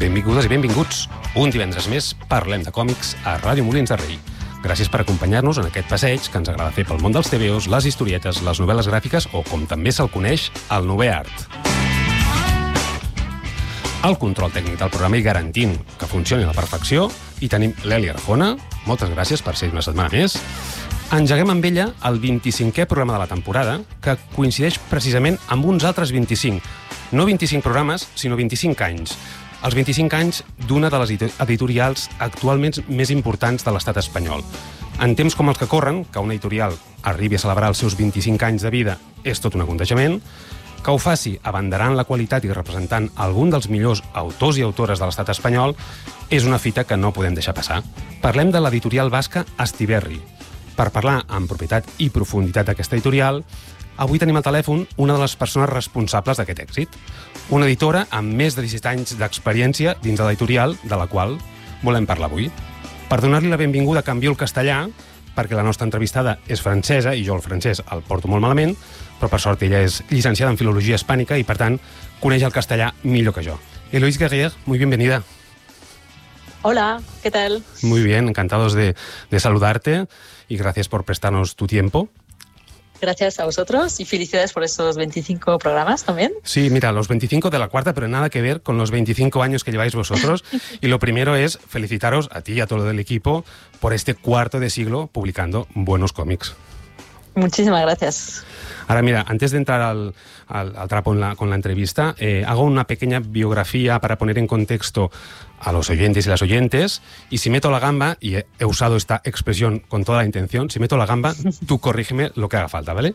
Benvingudes i benvinguts. Un divendres més parlem de còmics a Ràdio Molins de Rei. Gràcies per acompanyar-nos en aquest passeig que ens agrada fer pel món dels TVOs, les historietes, les novel·les gràfiques o, com també se'l coneix, el novè art. El control tècnic del programa i garantint que funcioni a la perfecció hi tenim l'Eli Arjona. Moltes gràcies per ser una setmana més. Engeguem amb ella el 25è programa de la temporada, que coincideix precisament amb uns altres 25. No 25 programes, sinó 25 anys. Els 25 anys d'una de les editorials actualment més importants de l'estat espanyol. En temps com els que corren, que una editorial arribi a celebrar els seus 25 anys de vida és tot un aconteixement, que ho faci abanderant la qualitat i representant algun dels millors autors i autores de l'estat espanyol és una fita que no podem deixar passar. Parlem de l'editorial basca Astiberri. Per parlar amb propietat i profunditat d'aquesta editorial, avui tenim al telèfon una de les persones responsables d'aquest èxit. Una editora amb més de 17 anys d'experiència dins de l'editorial, de la qual volem parlar avui. Per donar-li la benvinguda canvio el castellà, perquè la nostra entrevistada és francesa i jo el francès el porto molt malament, però per sort ella és llicenciada en Filologia Hispànica i, per tant, coneix el castellà millor que jo. Eloise Guerrier, muy bienvenida. Hola, ¿qué tal? Muy bien, encantados de saludarte y gracias por prestarnos tu tiempo. Gracias a vosotros y felicidades por estos 25 programas también. Sí, mira, los 25 de la cuarta, pero nada que ver con los 25 años que lleváis vosotros. Y lo primero es felicitaros a ti y a todo el equipo por este cuarto de siglo publicando buenos cómics. Muchísimas gracias. Ahora mira, antes de entrar al trapo con la entrevista, hago una pequeña biografía para poner en contexto a los oyentes y las oyentes, y si meto la gamba, y he usado esta expresión con toda la intención, si meto la gamba, tú corrígeme lo que haga falta, ¿vale?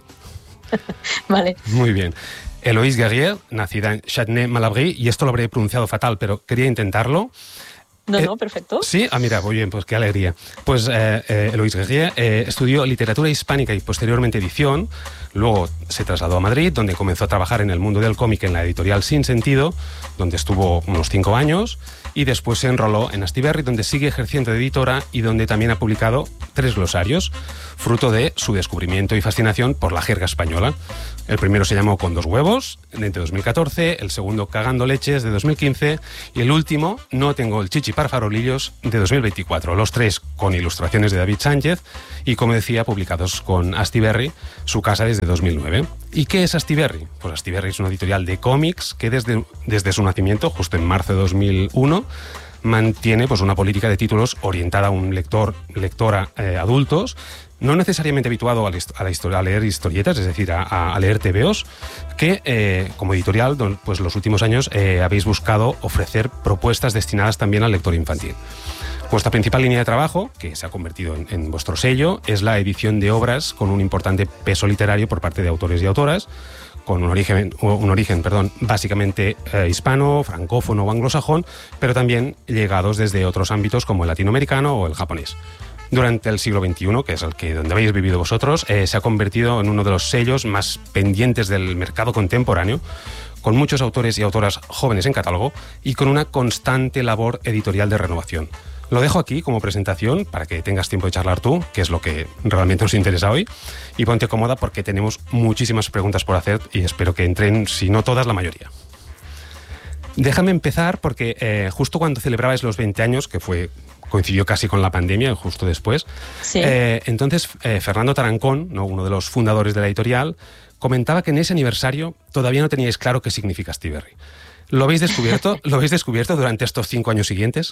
Vale. Muy bien. Eloise Guerrier, nacida en Châtenay-Malabry, y esto lo habré pronunciado fatal, pero quería intentarlo. No, perfecto. Sí, mira, muy bien, pues qué alegría. Pues Eloise Guerrier estudió literatura hispánica y posteriormente edición. Luego se trasladó a Madrid, donde comenzó a trabajar en el mundo del cómic en la editorial Sin Sentido, donde estuvo unos 5 años, y después se enroló en Astiberri, donde sigue ejerciendo de editora y donde también ha publicado 3 glosarios, fruto de su descubrimiento y fascinación por la jerga española. El primero se llamó Con 2 huevos, de 2014, el segundo Cagando leches, de 2015, y el último No tengo el chichi para farolillos, de 2024. Los 3 con ilustraciones de David Sánchez y, como decía, publicados con Astiberri, su casa desde 2009. ¿Y qué es Astiberri? Pues Astiberri es una editorial de cómics que desde su nacimiento, justo en marzo de 2001, mantiene pues una política de títulos orientada a un lectora adultos, no necesariamente habituado a leer historietas, es decir, a leer TVOs, que como editorial, pues los últimos años habéis buscado ofrecer propuestas destinadas también al lector infantil. Vuestra principal línea de trabajo, que se ha convertido en vuestro sello, es la edición de obras con un importante peso literario por parte de autores y autoras, con un origen básicamente hispano, francófono o anglosajón, pero también llegados desde otros ámbitos como el latinoamericano o el japonés. Durante el siglo XXI, que es donde habéis vivido vosotros, se ha convertido en uno de los sellos más pendientes del mercado contemporáneo, con muchos autores y autoras jóvenes en catálogo y con una constante labor editorial de renovación. Lo dejo aquí como presentación para que tengas tiempo de charlar tú, que es lo que realmente nos interesa hoy, y ponte cómoda porque tenemos muchísimas preguntas por hacer y espero que entren, si no todas, la mayoría. Déjame empezar porque justo cuando celebrabais los 20 años, que coincidió casi con la pandemia, justo después, sí. Entonces Fernando Tarancón, ¿no?, uno de los fundadores de la editorial, comentaba que en ese aniversario todavía no teníais claro qué significa Astiberri. ¿Lo habéis descubierto? ¿Lo habéis descubierto durante estos 5 años siguientes?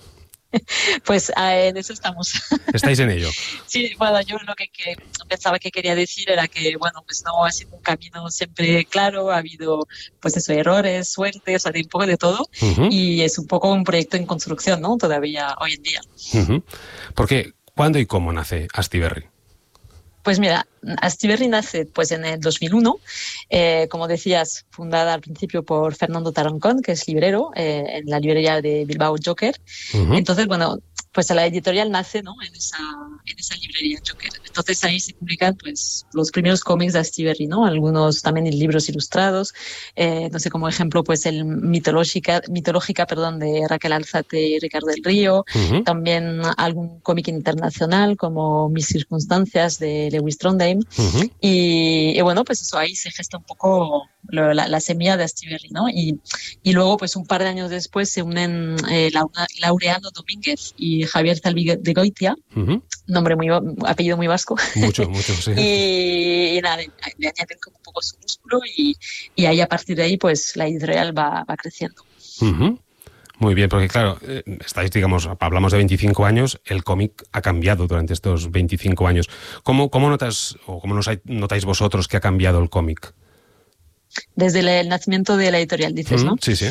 Pues en eso estamos. ¿Estáis en ello? Sí, bueno, yo lo que pensaba que quería decir era que, bueno, pues no ha sido un camino siempre claro, ha habido, pues eso, errores, suertes, un poco de todo, y es un poco un proyecto en construcción, ¿no?, todavía hoy en día. Porque, ¿cuándo y cómo nace Astiberri? Pues mira, Astiberri nace pues en el 2001, como decías, fundada al principio por Fernando Tarancón, que es librero, en la librería de Bilbao Joker. Entonces, bueno, pues la editorial nace, ¿no?, en esa librería Joker. Entonces ahí se publican pues los primeros cómics de Astiberri, ¿no?, algunos también en libros ilustrados, no sé, como ejemplo pues el mitológica de Raquel Alzate y Ricardo del Río, también algún cómic internacional como Mis circunstancias de Lewis Trondheim, y bueno, pues eso, ahí se gesta un poco la semilla de Astiberri, ¿no? Y luego, pues un par de años después se unen Laureano Domínguez y Javier Zalbigoitia, apellido muy vasco. Mucho, sí. y nada, le añaden como un poco su músculo y ahí a partir de ahí, pues la editorial va creciendo. Muy bien, porque claro, hablamos de 25 años, el cómic ha cambiado durante estos 25 años. ¿Cómo notas o cómo notáis vosotros que ha cambiado el cómic? Desde el nacimiento de la editorial, dices, ¿no? Sí.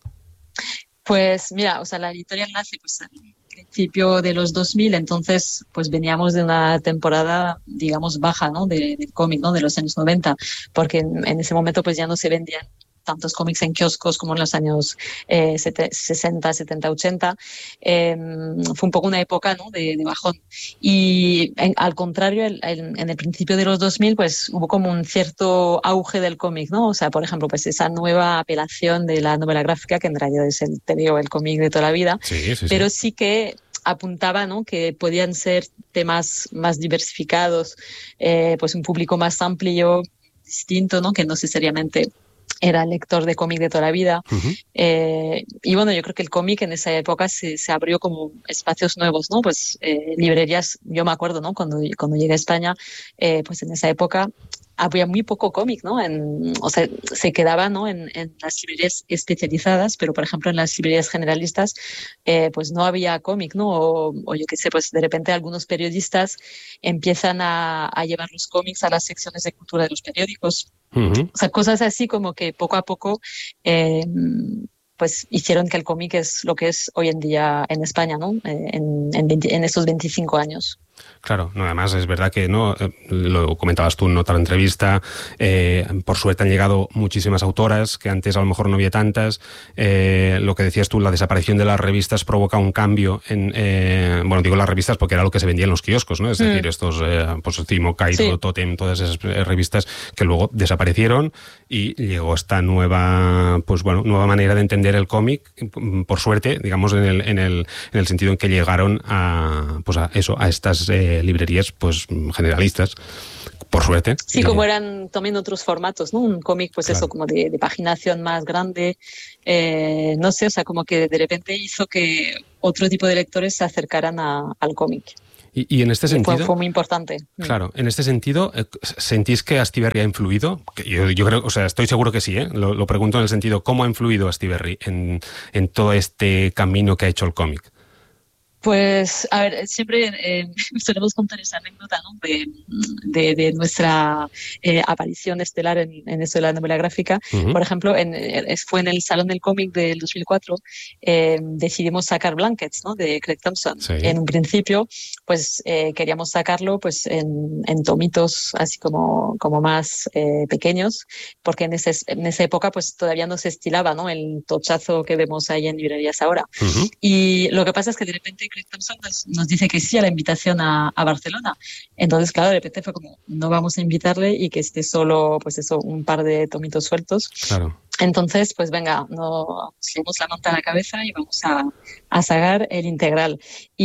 Pues mira, o sea, la editorial nace pues al principio de los 2000, entonces pues veníamos de una temporada, digamos, baja, ¿no? del cómic, ¿no? De los años 90, porque en ese momento pues ya no se vendían tantos cómics en kioscos como en los años 60, 70, 80. Fue un poco una época, ¿no? de bajón. Y al contrario, en el principio de los 2000, pues hubo como un cierto auge del cómic, ¿no? O sea, por ejemplo, pues esa nueva apelación de la novela gráfica, que en realidad es el cómic de toda la vida, pero sí que apuntaba, ¿no? Que podían ser temas más diversificados, pues un público más amplio, distinto, ¿no? Que no necesariamente era lector de cómic de toda la vida. Y bueno, yo creo que el cómic en esa época se abrió como espacios nuevos, ¿no? Pues librerías, yo me acuerdo, ¿no? Cuando llegué a España, pues en esa época había muy poco cómic, ¿no? O sea, se quedaba, ¿no? en las librerías especializadas, pero por ejemplo en las librerías generalistas, pues no había cómic, ¿no? O yo qué sé, pues de repente algunos periodistas empiezan a llevar los cómics a las secciones de cultura de los periódicos. O sea, cosas así como que poco a poco pues hicieron que el cómic es lo que es hoy en día en España, ¿no? En estos 25 años. Claro, no, además es verdad que no lo comentabas tú en otra entrevista, por suerte han llegado muchísimas autoras que antes a lo mejor no había tantas. Lo que decías tú, la desaparición de las revistas provoca un cambio bueno, digo las revistas porque era lo que se vendía en los kioscos, ¿no? Es decir, estos pues Cimo, Cairo, Totem, todas esas revistas que luego desaparecieron y llegó esta nueva manera de entender el cómic, por suerte, digamos, en el sentido en que llegaron a estas librerías pues generalistas, por suerte. Sí, como eran también otros formatos, ¿no? Un cómic, pues eso, como de paginación más grande, no sé, o sea, como que de repente hizo que otro tipo de lectores se acercaran al cómic. Y en este sentido... Fue muy importante. Claro, en este sentido, ¿sentís que Astiberri ha influido? Yo creo, o sea, estoy seguro que sí, ¿eh? Lo pregunto en el sentido, ¿cómo ha influido Astiberri en todo este camino que ha hecho el cómic? Pues, a ver, siempre solemos contar esa anécdota, ¿no? de nuestra aparición estelar en esto de la novela gráfica. Por ejemplo, fue en el Salón del Cómic del 2004, decidimos sacar Blankets, ¿no? De Craig Thompson. Sí. En un principio, pues queríamos sacarlo pues en tomitos así como más pequeños, porque en esa época pues todavía no se estilaba, ¿no? El tochazo que vemos ahí en librerías ahora. Y lo que pasa es que de repente Craig Thompson nos dice que sí a la invitación a Barcelona. Entonces, claro, de repente fue como, no vamos a invitarle y que esté solo, pues eso, un par de tomitos sueltos. Claro. Entonces, pues venga, nos llevamos la manta a la cabeza y vamos a sacar el integral.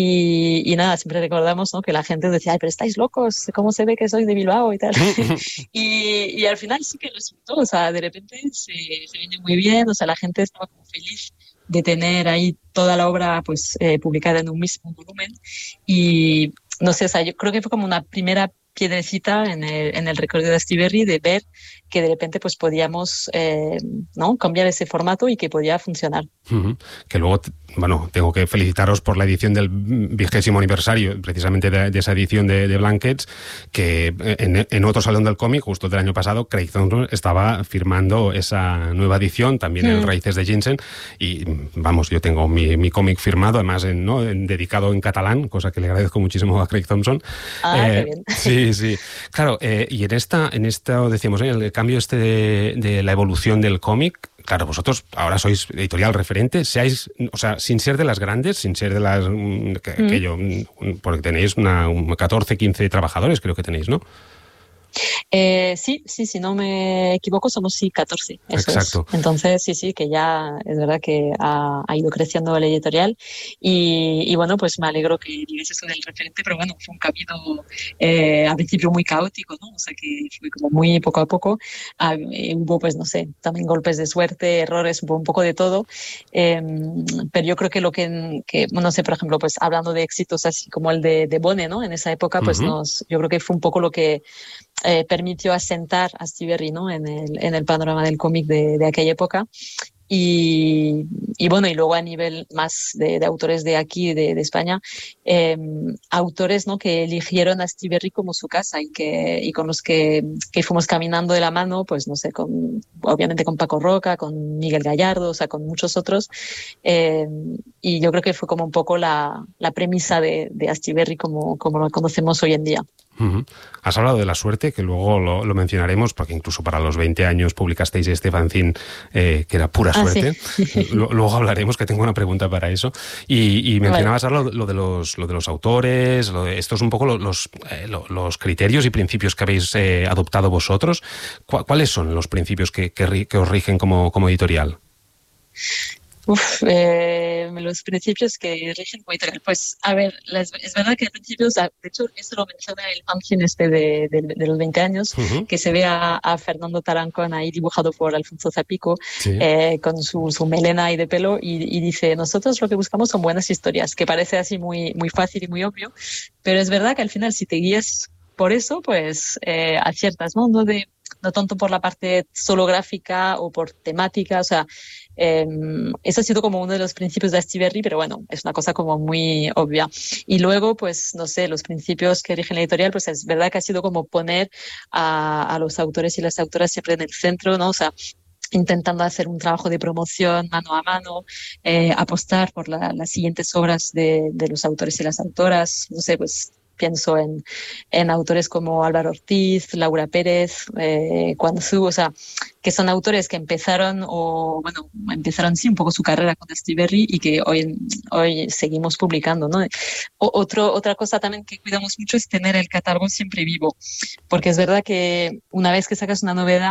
Y nada, siempre recordamos, ¿no? Que la gente decía, ay, pero estáis locos, ¿cómo se ve que soy de Bilbao y tal? y al final sí que resultó, o sea, de repente se vendió muy bien, o sea, la gente estaba como feliz de tener ahí toda la obra pues publicada en un mismo volumen y no sé, o sea, yo creo que fue como una primera piedrecita en el recorrido de Astiberri de ver que de repente pues podíamos ¿no? cambiar ese formato y que podía funcionar. Que luego, bueno, tengo que felicitaros por la edición del 20º aniversario, precisamente de esa edición de Blankets, que en otro salón del cómic, justo del año pasado, Craig Thompson estaba firmando esa nueva edición, también en Raíces de Ginseng, y vamos, yo tengo mi cómic firmado, además dedicado en catalán, cosa que le agradezco muchísimo a Craig Thompson. Qué bien. Sí. Claro, y en esto decíamos, el cambio de la evolución del cómic. Claro, vosotros ahora sois editorial referente, o sea, sin ser de las grandes, sin ser de las porque tenéis 14, 15 trabajadores, creo que tenéis, ¿no? Sí, si no me equivoco, somos 14. Eso Exacto. es. Entonces, sí, que ya es verdad que ha ido creciendo el editorial y bueno, pues me alegro que digas eso del referente, pero bueno, fue un camino al principio muy caótico, ¿no? O sea, que fue como muy poco a poco. Hubo, pues no sé, también golpes de suerte, errores, hubo un poco de todo. Pero yo creo que no sé, por ejemplo, pues hablando de éxitos así como el de Bone, ¿no? En esa época, pues yo creo que fue un poco lo que permitió asentar a Astiberri, ¿no? en el panorama del cómic de aquella época. Y bueno, y luego a nivel más de autores de aquí, de España, autores, ¿no? que eligieron a Astiberri como su casa y con los que fuimos caminando de la mano, pues no sé, obviamente con Paco Roca, con Miguel Gallardo, o sea, con muchos otros. Y yo creo que fue como un poco la premisa de Astiberri como lo conocemos hoy en día. Has hablado de la suerte, que luego lo mencionaremos, porque incluso para los 20 años publicasteis este fanzine que era pura suerte. Sí. Luego hablaremos, que tengo una pregunta para eso. Y mencionabas ahora lo de los autores, esto es un poco los criterios y principios que habéis adoptado vosotros. ¿Cuáles son los principios que os rigen como editorial? Los principios que rigen como editorial. Pues, a ver, es verdad que al principio, o sea, de hecho, eso lo menciona el fanzine de los 20 años, que se ve a Fernando Tarancón ahí dibujado por Alfonso Zapico, sí. Con su melena ahí de pelo, y dice, nosotros lo que buscamos son buenas historias, que parece así muy, muy fácil y muy obvio, pero es verdad que al final, si te guías por eso, pues aciertas, ¿no? No tanto por la parte solo gráfica o por temática, o sea, eso ha sido como uno de los principios de Astiberri, pero bueno, es una cosa como muy obvia. Y luego, pues, no sé, los principios que rigen la editorial, pues es verdad que ha sido como poner a los autores y las autoras siempre en el centro, ¿no? O sea, intentando hacer un trabajo de promoción mano a mano, apostar por las siguientes obras de los autores y las autoras, no sé, pues pienso en autores como Álvaro Ortiz, Laura Pérez, Quan Zu, o sea, que son autores que empezaron sí un poco su carrera con Astiberri y que hoy seguimos publicando, ¿no? Otra cosa también que cuidamos mucho es tener el catálogo siempre vivo, porque es verdad que una vez que sacas una novedad,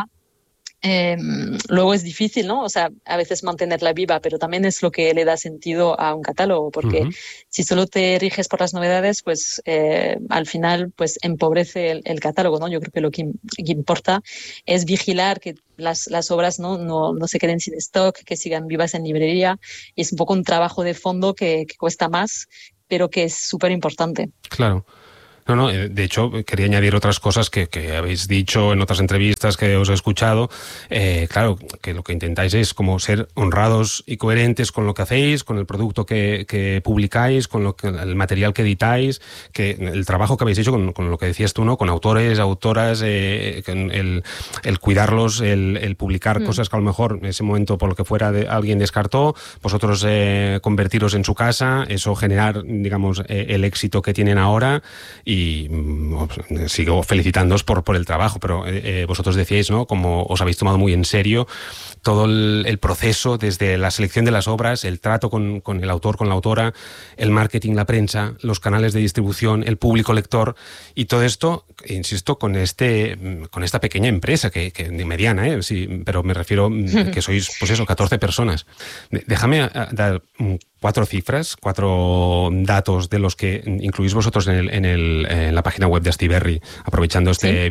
luego es difícil, ¿no? O sea, a veces mantenerla viva, pero también es lo que le da sentido a un catálogo, porque si solo te riges por las novedades, pues al final pues empobrece el catálogo, ¿no? Yo creo que lo que importa es vigilar que las obras no se queden sin stock, que sigan vivas en librería, y es un poco un trabajo de fondo que cuesta más, pero que es súper importante. Claro. No, de hecho, quería añadir otras cosas que habéis dicho en otras entrevistas que os he escuchado. Claro, que lo que intentáis es como ser honrados y coherentes con lo que hacéis, con el producto que publicáis, con el material que editáis, que el trabajo que habéis hecho con lo que decías tú, ¿no? Con autores, autoras, el cuidarlos, el publicar cosas que a lo mejor en ese momento, por lo que fuera, alguien descartó, vosotros convertiros en su casa, eso generar, digamos, el éxito que tienen ahora. Y sigo felicitándoos por el trabajo, pero vosotros decíais, ¿no? Como os habéis tomado muy en serio todo el proceso, desde la selección de las obras, el trato con el autor, con la autora, el marketing, la prensa, los canales de distribución, el público lector, y todo esto, insisto, con esta pequeña empresa, que mediana, sí, pero me refiero que sois, pues eso, 14 personas. Déjame dar 4 cifras, 4 datos de los que incluís vosotros en la página web de Astiberri, aprovechando este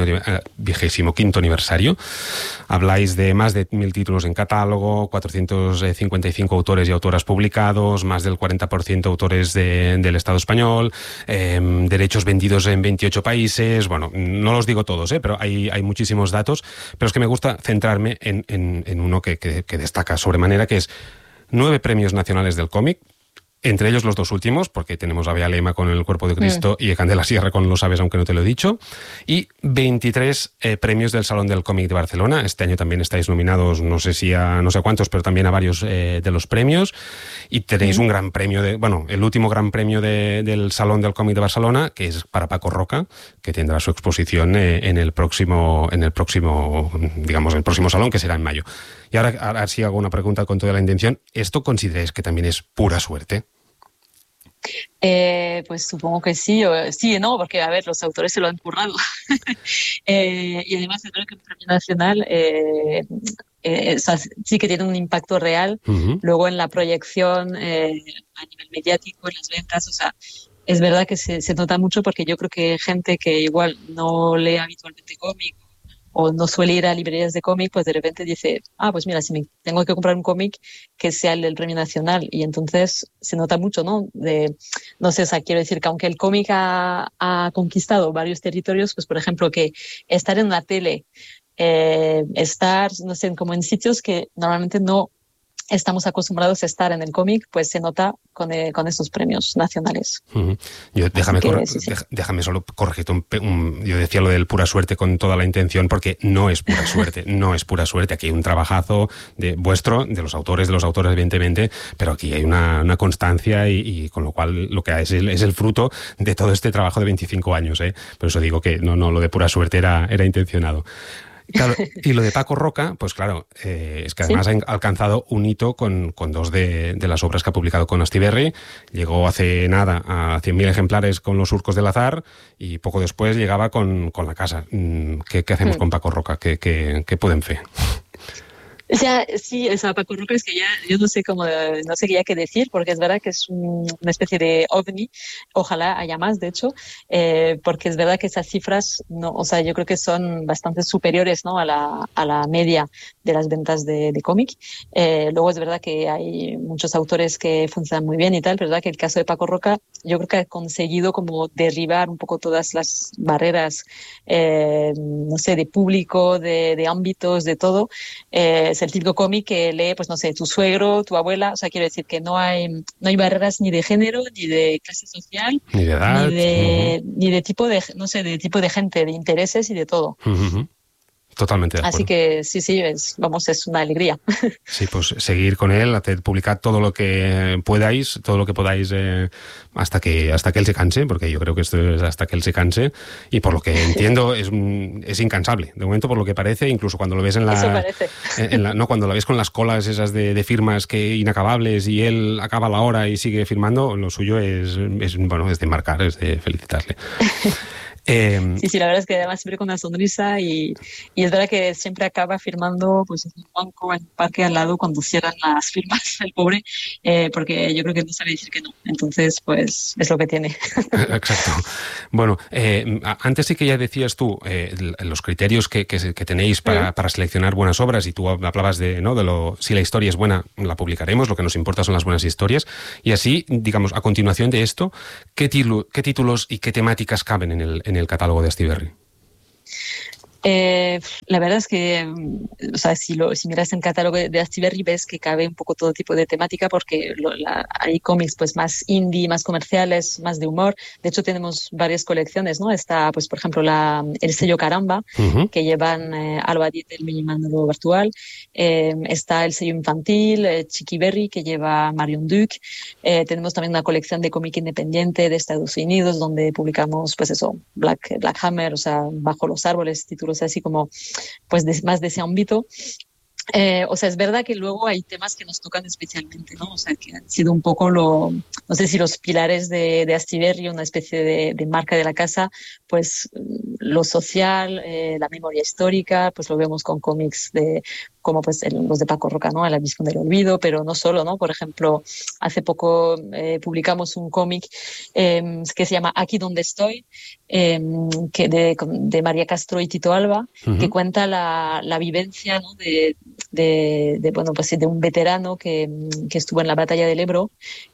25º aniversario. Habláis de más de 1.000 títulos en catálogo, 455 autores y autoras publicados, más del 40% autores del Estado español, derechos vendidos en 28 países. Bueno, no los digo todos, pero hay muchísimos datos, pero es que me gusta centrarme en uno que destaca sobremanera, que es 9 premios nacionales del cómic, entre ellos los 2 últimos, porque tenemos a Bea Lema con El cuerpo de Cristo y Candela Sierra con Lo sabes aunque no te lo he dicho, y 23 premios del Salón del Cómic de Barcelona. Este año también estáis nominados, no sé si a no sé cuántos, pero también a varios de los premios, y tenéis un gran premio, el último gran premio del Salón del Cómic de Barcelona, que es para Paco Roca, que tendrá su exposición en el próximo salón, que será en mayo. Y ahora sí hago una pregunta con toda la intención. ¿Esto consideráis que también es pura suerte? Pues supongo que sí, sí, no, porque a ver, los autores se lo han currado. Y además creo que el premio nacional o sea, sí que tiene un impacto real Ujú. luego en la proyección a nivel mediático, en las ventas, o sea, es verdad que se nota mucho porque yo creo que gente que igual no lee habitualmente cómic o no suele ir a librerías de cómic, pues de repente dice, ah, pues mira, si me tengo que comprar un cómic que sea el del Premio Nacional. Y entonces se nota mucho, ¿no? No sé, o sea, quiero decir que aunque el cómic ha conquistado varios territorios, pues por ejemplo, que estar en la tele, estar, no sé, como en sitios que normalmente no estamos acostumbrados a estar en el cómic, pues se nota con estos premios nacionales. Ujú. Así que sí, sí. Déjame solo corregirte yo decía lo del pura suerte con toda la intención, porque no es pura suerte, no es pura suerte. Aquí hay un trabajazo vuestro, de los autores, evidentemente, pero aquí hay una constancia y con lo cual lo que es el fruto de todo este trabajo de 25 años, ¿eh? Por eso digo que no, lo de pura suerte era intencionado. Claro, y lo de Paco Roca, pues claro, es que ¿Sí? además ha alcanzado un hito con dos de las obras que ha publicado con Astiberri. Llegó hace nada a 100.000 ejemplares con Los Surcos del Azar y poco después llegaba con La Casa. ¿Qué hacemos con Paco Roca? ¿Qué pueden fer? O sea, sí, o sea, Paco Roca es que ya, yo no sé cómo, no sé ya qué decir, porque es verdad que es una especie de ovni, ojalá haya más, de hecho, porque es verdad que esas cifras, no, o sea, yo creo que son bastante superiores, ¿no? A la media de las ventas de cómic. Luego es verdad que hay muchos autores que funcionan muy bien y tal, pero es verdad que el caso de Paco Roca, yo creo que ha conseguido como derribar un poco todas las barreras, no sé, de público, de ámbitos, de todo. Es el típico cómic que lee, pues no sé, tu suegro, tu abuela, o sea, quiero decir que no hay barreras ni de género, ni de clase social, Ni de edad. ni de tipo de, no sé, de tipo de gente, de intereses y de todo. Totalmente de Así acuerdo. que sí, vamos, es una alegría. Sí, pues seguir con él, publicar todo lo que podáis, hasta que él se canse, porque yo creo que esto es hasta que él se canse, y por lo que entiendo es incansable. De momento, por lo que parece, incluso cuando lo ves Eso parece. no, cuando lo ves con las colas esas de firmas que inacabables y él acaba la hora y sigue firmando, lo suyo es de marcar, es de felicitarle. Sí, la verdad es que además siempre con una sonrisa y es verdad que siempre acaba firmando pues en un banco, en un parque al lado cuando cierran las firmas, el pobre, porque yo creo que no sabe decir que no. Entonces, pues es lo que tiene. Exacto. Bueno, antes sí que ya decías tú los criterios que tenéis para seleccionar buenas obras, y tú hablabas si la historia es buena, la publicaremos, lo que nos importa son las buenas historias, y así, digamos, a continuación de esto, ¿qué títulos y qué temáticas caben en el catálogo de Astiberri? La verdad es que, o sea, si miras el catálogo de Astiberri ves que cabe un poco todo tipo de temática porque hay cómics pues más indie, más comerciales, más de humor. De hecho, tenemos varias colecciones, ¿no? Está, pues, por ejemplo, el sello Caramba, que llevan Alba Dieter y Manolo Bartual. Está el sello infantil, Chiqui Berry, que lleva Marion Duke. Tenemos también una colección de cómic independiente de Estados Unidos, donde publicamos, pues eso, Black Hammer, o sea, Bajo los árboles, títulos así como pues más de ese ámbito. O sea, es verdad que luego hay temas que nos tocan especialmente, ¿no? O sea, que han sido un poco no sé si los pilares de Astiberri, una especie de marca de la casa, pues lo social, la memoria histórica, pues lo vemos con cómics como pues los de Paco Roca, ¿no? El Abismo del Olvido, pero no solo, ¿no? Por ejemplo, hace poco publicamos un cómic que se llama Aquí donde estoy, que de María Castro y Tito Alba, que cuenta la vivencia, ¿no? Bueno, pues de un veterano que estuvo en la batalla del Ebro,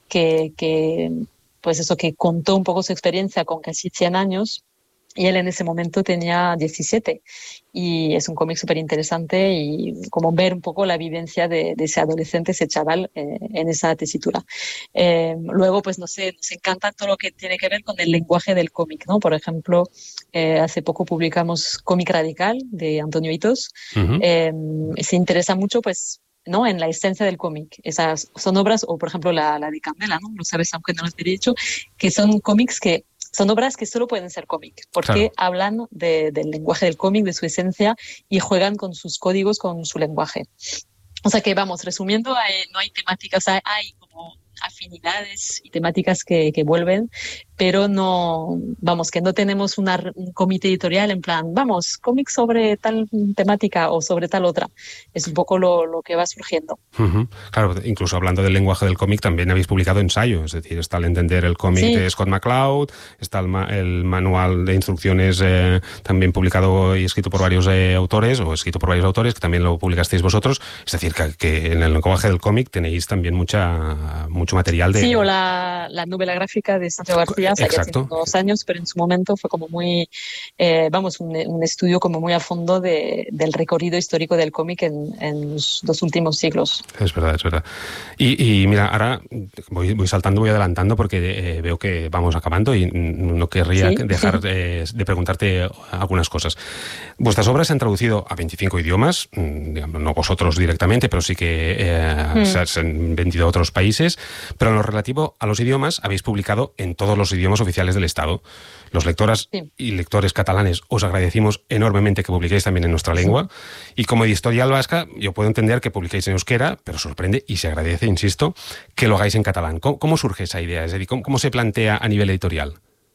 pues eso, que contó un poco su experiencia con casi 100 años. Y él en ese momento tenía 17 y es un cómic súper interesante y como ver un poco la vivencia de ese adolescente, ese chaval en esa tesitura. Luego, pues no sé, nos encanta todo lo que tiene que ver con el lenguaje del cómic, ¿no? Por ejemplo, hace poco publicamos Cómic Radical de Antonio Hitos. Se interesa mucho, pues, ¿no? En la esencia del cómic. Esas son obras, o por ejemplo la de Candela, ¿no? Lo sabes, aunque no lo he dicho, que son cómics que son obras que solo pueden ser cómic, porque hablan del lenguaje del cómic, de su esencia, y juegan con sus códigos, con su lenguaje. O sea que, vamos, resumiendo, no hay temática, o sea, hay como afinidades y temáticas que vuelven, pero no, vamos, que no tenemos un comité editorial en plan, vamos, cómics sobre tal temática o sobre tal otra. Es un poco lo que va surgiendo. Claro, incluso hablando del lenguaje del cómic, también habéis publicado ensayo, es decir, está el entender el cómic de Scott McCloud, está el manual de instrucciones también publicado y escrito por varios autores, o escrito por varios autores, que también lo publicasteis vosotros. Es decir, que en el lenguaje del cómic tenéis también mucho material de... Sí, o la novela gráfica de Santiago García, ya tiene unos años, pero en su momento fue como muy, un estudio como muy a fondo del recorrido histórico del cómic en los 2 últimos siglos. Es verdad, es verdad. Y mira, ahora voy saltando, voy adelantando porque veo que vamos acabando y no querría dejar de preguntarte algunas cosas. Vuestras obras se han traducido a 25 idiomas, digamos, no vosotros directamente, pero sí que se han vendido a otros países, pero en lo relativo a los idiomas habéis publicado en todos los idiomas oficiales del Estado. Los lectoras y lectores catalanes os agradecimos enormemente que publiquéis también en nuestra lengua, y como editorial vasca yo puedo entender que publiquéis en euskera, pero sorprende y se agradece, insisto, que lo hagáis en catalán. ¿Cómo surge esa idea? Es decir, ¿cómo se plantea a nivel editorial?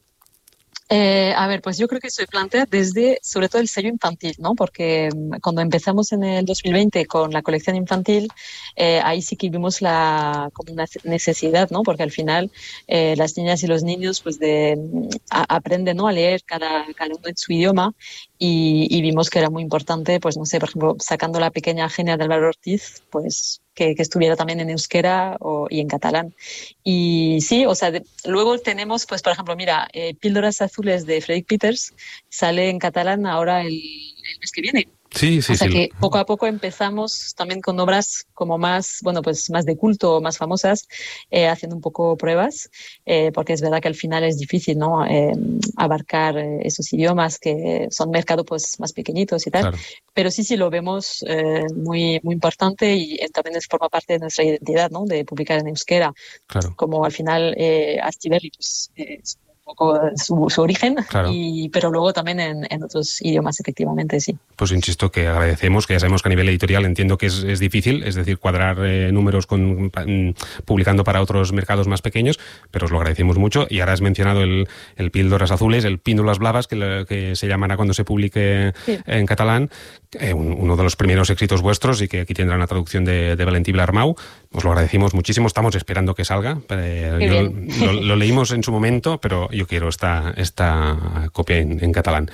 A ver, pues yo creo que se plantea desde, sobre todo, el sello infantil, ¿no? Porque cuando empezamos en el 2020 con la colección infantil, ahí sí que vimos como una necesidad, ¿no? Porque al final las niñas y los niños pues aprenden, ¿no?, a leer cada uno en su idioma, y vimos que era muy importante, pues no sé, por ejemplo, sacando La pequeña genia de Álvaro Ortiz, pues que estuviera también en euskera y en catalán. Y sí, o sea, luego tenemos, pues por ejemplo, mira, Píldoras azules de Frederick Peters sale en catalán ahora el mes que viene. Sí. O sea que poco a poco empezamos también con obras como más, bueno, pues más de culto, más famosas, haciendo un poco pruebas, porque es verdad que al final es difícil, ¿no?, abarcar esos idiomas que son mercados pues más pequeñitos y tal. Claro. Pero sí lo vemos muy, muy importante, y también forma parte de nuestra identidad, ¿no?, de publicar en euskera. Claro. Como al final Astiberri pues es un poco su origen, claro. Pero luego también en otros idiomas, efectivamente, sí. Pues insisto que agradecemos, que ya sabemos que a nivel editorial entiendo que es difícil, es decir, cuadrar números publicando para otros mercados más pequeños, pero os lo agradecemos mucho. Y ahora has mencionado el Píldoras azules, el Píndolas blavas, que se llamará cuando se publique en catalán, uno de los primeros éxitos vuestros, y que aquí tendrá una traducción de Valentí Blarmau. Os lo agradecemos muchísimo, estamos esperando que salga. Lo leímos en su momento, pero yo quiero esta copia en catalán.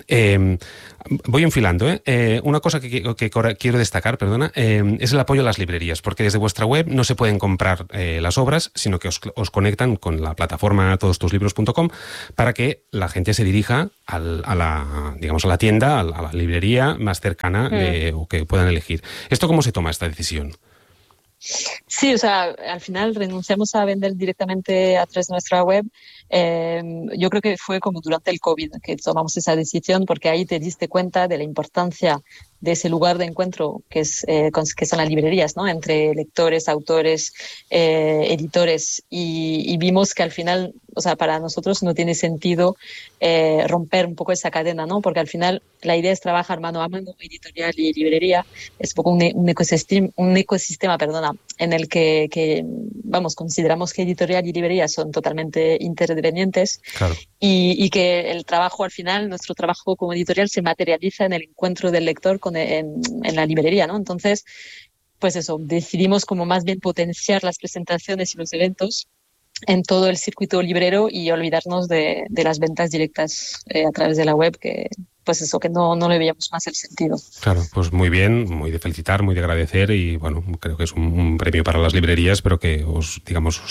Voy enfilando. Una cosa que quiero destacar, es el apoyo a las librerías, porque desde vuestra web no se pueden comprar las obras, sino que os conectan con la plataforma todostuslibros.com para que la gente se dirija a la tienda, a la librería más cercana o que puedan elegir. ¿Esto cómo se toma, esta decisión? Sí, o sea, al final renunciamos a vender directamente a través de nuestra web. Yo creo que fue como durante el COVID que tomamos esa decisión, porque ahí te diste cuenta de la importancia de ese lugar de encuentro que son las librerías, ¿no?, entre lectores, autores, editores, y vimos que al final, o sea, para nosotros no tiene sentido romper un poco esa cadena, ¿no?, porque al final la idea es trabajar mano a mano, editorial y librería. Es un poco un ecosistema, en el que consideramos que editorial y librería son totalmente interdependientes. Claro. Y que el trabajo, al final, nuestro trabajo como editorial se materializa en el encuentro del lector en la librería, ¿no? Entonces, pues eso, decidimos como más bien potenciar las presentaciones y los eventos en todo el circuito librero y olvidarnos de las ventas directas a través de la web, que pues eso, que no le veíamos más el sentido. Claro, pues muy bien, muy de felicitar, muy de agradecer, y bueno, creo que es un premio para las librerías, pero que os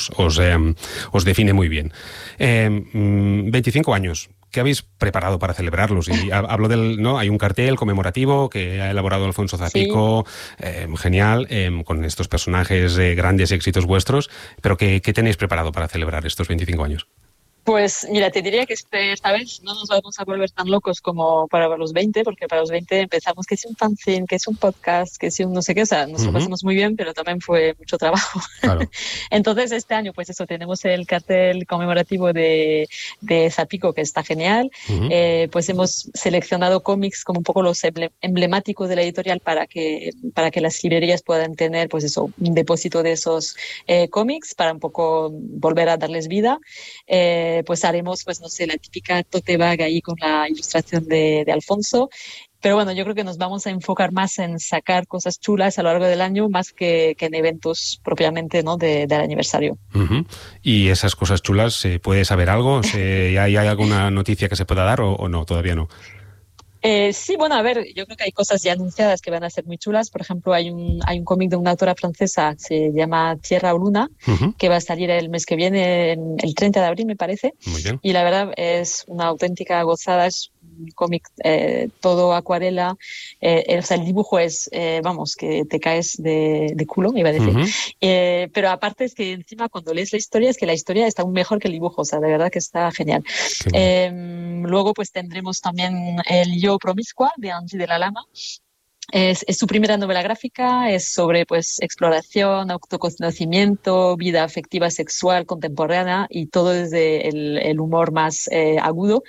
define muy bien. 25 años. ¿Qué habéis preparado para celebrarlos? Y hablo hay un cartel conmemorativo que ha elaborado Alfonso Zapico, genial, con estos personajes, grandes éxitos vuestros, pero ¿qué tenéis preparado para celebrar estos 25 años? Pues mira, te diría que esta vez no nos vamos a volver tan locos como para los 20, porque para los 20 empezamos que si un fanzine, que si un podcast, que si un no sé qué, o sea, nos lo pasamos muy bien, pero también fue mucho trabajo. Claro. Entonces este año, pues eso, tenemos el cartel conmemorativo de Zapico, que está genial. Pues hemos seleccionado cómics como un poco los emblemáticos de la editorial para que las librerías puedan tener, pues eso, un depósito de esos cómics para un poco volver a darles vida. Pues haremos, pues no sé, la típica tote bag ahí con la ilustración de Alfonso. Pero bueno, yo creo que nos vamos a enfocar más en sacar cosas chulas a lo largo del año, más que en eventos propiamente, ¿no? del aniversario. ¿Y esas cosas chulas, se puede saber algo? ¿Hay alguna noticia que se pueda dar o no? Todavía no. Sí, bueno, a ver, yo creo que hay cosas ya anunciadas que van a ser muy chulas. Por ejemplo, hay un cómic de una autora francesa, se llama Tierra o Luna, que va a salir el mes que viene, el 30 de abril, me parece. Muy bien. Y la verdad es una auténtica gozada, es un cómic todo acuarela. O sea, el dibujo es, vamos, que te caes de culo, me iba a decir. Pero aparte es que encima cuando lees la historia, es que la historia está aún mejor que el dibujo, o sea, de verdad que está genial. Luego pues tendremos también el Yo Promiscua de Angie de la Lama. Es su primera novela gráfica, es sobre pues exploración, autoconocimiento, vida afectiva sexual contemporánea y todo desde el humor más agudo.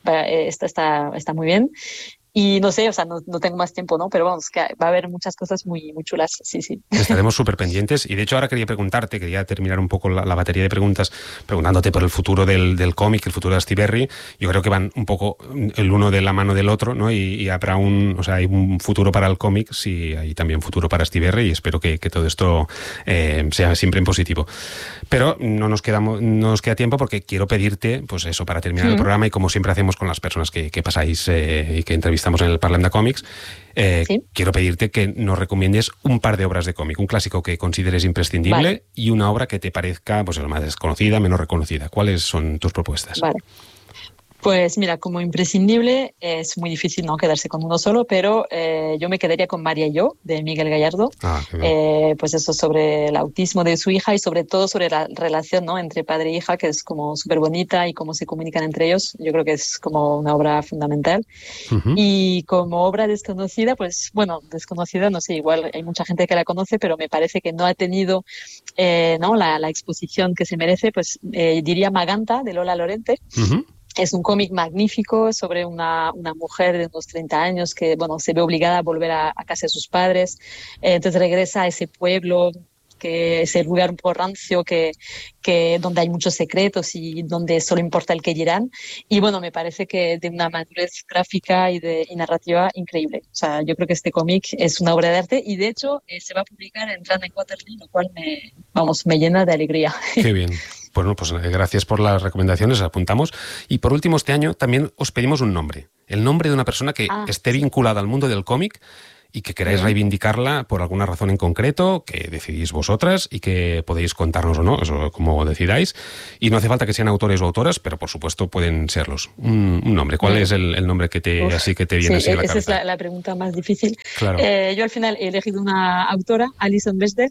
Está muy bien. Y no sé, o sea, no tengo más tiempo, ¿no? Pero vamos, que va a haber muchas cosas muy, muy chulas, sí. Estaremos súper pendientes. Y de hecho ahora quería terminar un poco la batería de preguntas preguntándote por el futuro del cómic, el futuro de Astiberri. Yo creo que van un poco el uno de la mano del otro, ¿no? Y habrá hay un futuro para el cómic, sí, hay también futuro para Astiberri y espero que todo esto sea siempre en positivo. Pero no nos queda tiempo porque quiero pedirte, pues eso, para terminar el programa y como siempre hacemos con las personas que pasáis y que entrevistamos en el Parlem de Còmics, quiero pedirte que nos recomiendes un par de obras de cómic, un clásico que consideres imprescindible y una obra que te parezca pues la más desconocida, menos reconocida. ¿Cuáles son tus propuestas? Vale. Pues mira, como imprescindible es muy difícil no quedarse con uno solo, pero yo me quedaría con María y yo, de Miguel Gallardo. Pues eso sobre el autismo de su hija y sobre todo sobre la relación, ¿no? entre padre e hija, que es como súper bonita y cómo se comunican entre ellos. Yo creo que es como una obra fundamental. Y como obra desconocida, pues bueno, desconocida, no sé, igual hay mucha gente que la conoce, pero me parece que no ha tenido ¿no? la exposición que se merece, pues diría Maganta, de Lola Lorente. Es un cómic magnífico sobre una mujer de unos 30 años que, bueno, se ve obligada a volver a casa de sus padres. Entonces regresa a ese pueblo, que es el lugar un poco rancio, donde hay muchos secretos y donde solo importa el que dirán. Y bueno, me parece que de una madurez gráfica y narrativa increíble. O sea, yo creo que este cómic es una obra de arte y de hecho se va a publicar en Rana Quarterly, lo cual me llena de alegría. Qué bien. Bueno, pues gracias por las recomendaciones, apuntamos. Y por último, este año también os pedimos un nombre. El nombre de una persona que esté vinculada al mundo del cómic y que queráis reivindicarla por alguna razón en concreto, que decidís vosotras y que podéis contarnos o no, eso como decidáis. Y no hace falta que sean autores o autoras, pero por supuesto pueden serlos. Un nombre. ¿Cuál es el nombre que te viene así a la cabeza? Esa es la pregunta más difícil. Claro. Yo al final he elegido una autora, Alison Bechdel,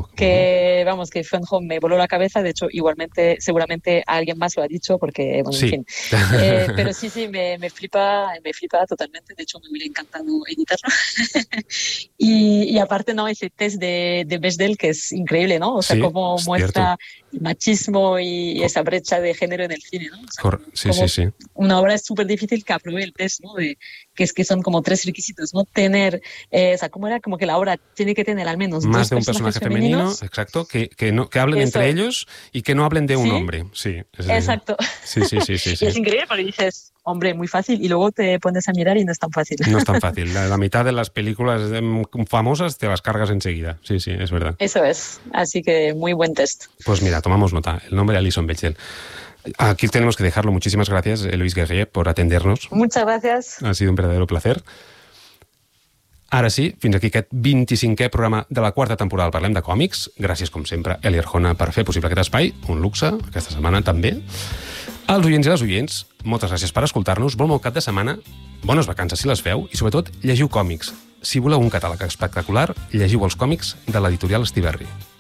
que Fun Home me voló la cabeza. De hecho, igualmente, seguramente alguien más lo ha dicho, porque, bueno, en fin. Pero sí, me flipa totalmente. De hecho, me hubiera encantado editarlo. Y aparte, ¿no? Ese test de Bechdel que es increíble, ¿no? O sea, cómo muestra el machismo y esa brecha de género en el cine, ¿no? O sea, sí. Una obra es súper difícil que apruebe el test, ¿no? Que son como 3 requisitos, ¿no? Tener, o sea, ¿cómo era? Como que la obra tiene que tener al menos más 2 de un personaje femenino, exacto, que hablen entre ellos y que no hablen de un hombre. Sí, exacto. Sí. Y es increíble porque dices, hombre, muy fácil, y luego te pones a mirar y no es tan fácil. No es tan fácil. La mitad de las películas famosas te las cargas enseguida. Sí, es verdad. Eso es. Así que muy buen test. Pues mira, tomamos nota. El nombre de Alison Bechdel. Aquí tenemos que dejarlo. Muchísimas gracias, Eloise Guerrier, por atendernos. Muchas gracias. Ha sido un verdadero placer. Ara sí, fins aquí aquest 25è programa de la 4ª temporada del Parlem de Còmics. Gràcies, com sempre, Eli Arjona, per fer possible aquest espai. Un luxe, aquesta setmana també. Als oients i les oients, moltes gràcies per escoltar-nos. Bon cap de setmana, bones vacances si les feu i, sobretot, llegiu còmics. Si voleu un catàleg espectacular, llegiu els còmics de l'editorial Astiberri.